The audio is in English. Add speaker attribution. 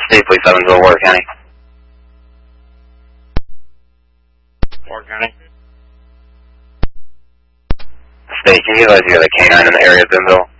Speaker 1: State Police Evansville, Warwick County.
Speaker 2: Warwick County.
Speaker 1: State, can you advise you have a canine in the area of Evansville?